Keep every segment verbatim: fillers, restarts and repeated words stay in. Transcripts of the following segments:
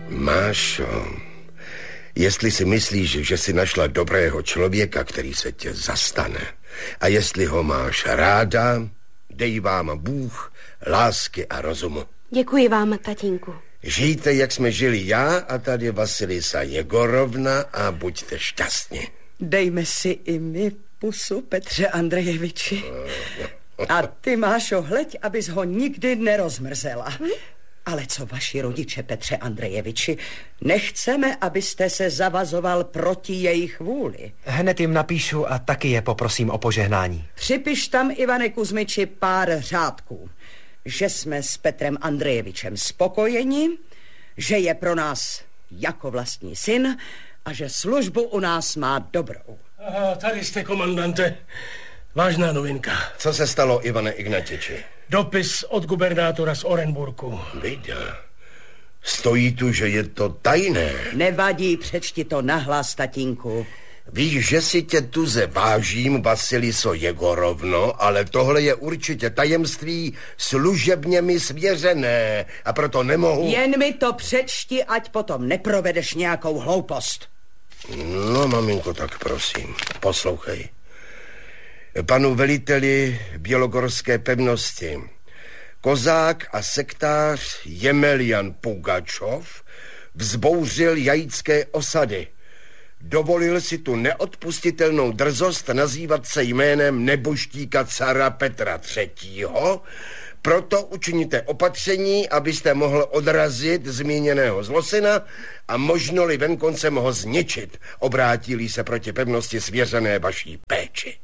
Mášo, jestli si myslíš, že jsi našla dobrého člověka, který se tě zastane, a jestli ho máš ráda, dej vám Bůh lásky a rozumu. Děkuji vám, tatínku. Žijte, jak jsme žili já a tady Vasilisa Jegorovna a buďte šťastní. Dejme si i my pusu, Petře Andrejeviči. A ty, Mášo, hleď, abys ho nikdy nerozmrzela. Hm? Ale co vaši rodiče, Petře Andrejeviči, nechceme, abyste se zavazoval proti jejich vůli. Hned jim napíšu a taky je poprosím o požehnání. Připiš tam, Ivane Kuzmiči, pár řádků. Že jsme s Petrem Andrejevičem spokojeni, že je pro nás jako vlastní syn a že službu u nás má dobrou. Aha, tady jste, komandante. Vážná novinka. Co se stalo, Ivane Ignatiči? Dopis od gubernátora z Orenburku. Viděl. Stojí tu, že je to tajné. Nevadí, přečti to nahlas, tatínku. Víš, že si tě tuze vážím, Vasiliso Jegorovno, ale tohle je určitě tajemství služebně mi svěřené a proto nemohu... Jen mi to přečti, ať potom neprovedeš nějakou hloupost. No, maminko, tak prosím, poslouchej. Panu veliteli Bělogorské pevnosti kozák a sektář Jemelian Pugačov vzbouřil jajícké osady. Dovolil si tu neodpustitelnou drzost nazývat se jménem neboštíka cara Petra třetího. Proto učiníte opatření, abyste mohl odrazit zmíněného zlosyna a možno-li venkoncem ho zničit, obrátí-li se proti pevnosti svěřené vaší péči.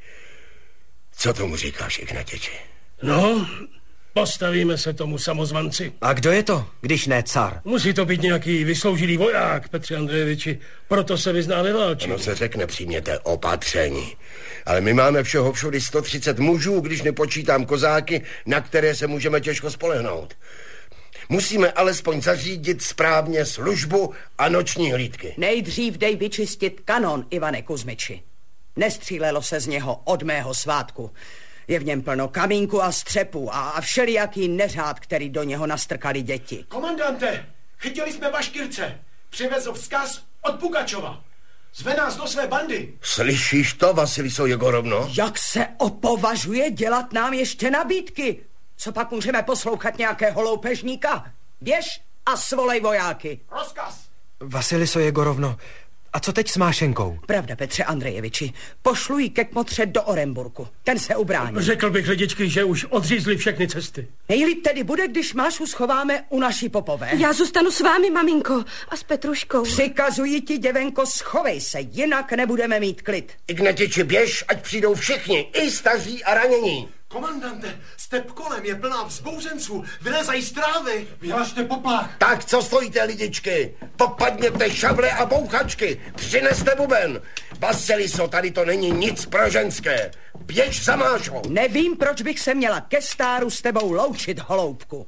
Co tomu říkáš, Ignatiči? No, postavíme se tomu samozvanci. A kdo je to, když ne car? Musí to být nějaký vysloužilý voják, Petře Andrejeviči, proto se vyzná ve válčení. Ono se řekne, přijměte opatření. Ale my máme všeho všudy sto třicet mužů, když nepočítám kozáky, na které se můžeme těžko spolehnout. Musíme alespoň zařídit správně službu a noční hlídky. Nejdřív dej vyčistit kanon, Ivane Kuzmiči. Nestřílelo se z něho od mého svátku. Je v něm plno kamínku a střepů a všelijaký neřád, který do něho nastrkali děti. Komandante, chytili jsme Baškirce. Přivezl vzkaz od Pugačova. Zve nás do své bandy. Slyšíš to, Vasiliso Jegorovno? Jak se opovažuje dělat nám ještě nabídky? Co pak můžeme poslouchat nějakého loupežníka? Běž a svolej vojáky. Rozkaz. Vasiliso Jegorovno, a co teď s Mášenkou? Pravda, Petře Andrejeviči, pošlu jí ke kmotře do Orenburku. Ten se ubrání. Řekl bych lidičky, že už odřízli všechny cesty. Nejlíp tedy bude, když Mášu schováme u naší popové. Já zůstanu s vámi, maminko, a s Petruškou. Přikazuji ti, děvenko, schovej se, jinak nebudeme mít klid. Ignatiči, běž, ať přijdou všichni, i staří a ranění. Komandante, step kolem je plná vzbouřenců, vylezají z trávy. Vyhlašte poplach. Tak, co stojíte, lidičky? Popadněte šavle a bouchačky, přineste buben. Vasiliso, tady to není nic pro ženské. Běž za Mášou. Nevím, proč bych se měla ke stáru s tebou loučit, holoubku.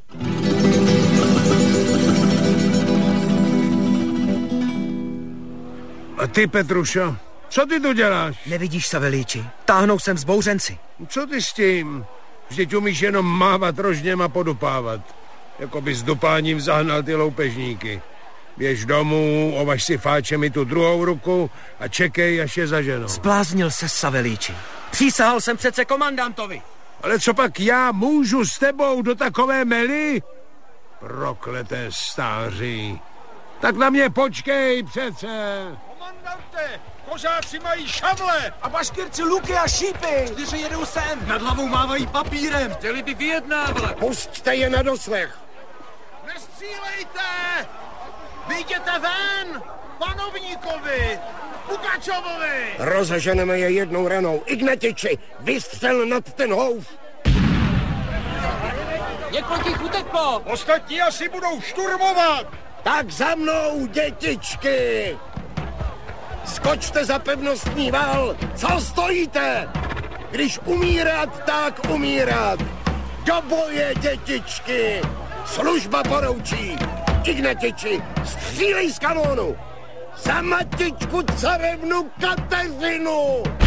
A ty, Petrušo, co ty tu děláš? Nevidíš, Savelíči, táhnou sem vzbouřenci. Co ty s tím? Vždyť umíš jenom mávat rožněm a podupávat. Jako by s dupáním zahnal ty loupežníky. Běž domů, ovaž si fáčemi tu druhou ruku a čekej, až je zaženou. Zbláznil se, Savelíči. Přísahal jsem přece komandantovi. Ale co pak já můžu s tebou do takové mely? Prokleté stáří. Tak na mě počkej přece. Komandante, kozáci mají šavle. A Baškirci luky a šípy. Čtyři jedou sem. Nad hlavou mávají papírem. Chtěli by vyjednávat. Pusťte je na doslech. Nestřílejte! Vyjděte ven! Panovníkovi! Pugačovovi! Rozeženeme je jednou ranou. Ignatiči, vystřel nad ten houf. Několik jich uteklo. Ostatní asi budou šturmovat! Tak za mnou, dětičky! Skočte za pevnostní val! Co stojíte? Když umírat, tak umírat! Do boje, dětičky! Služba poroučí! Ignatiči, střílej z kanónu! Za matičku carevnu Kateřinu!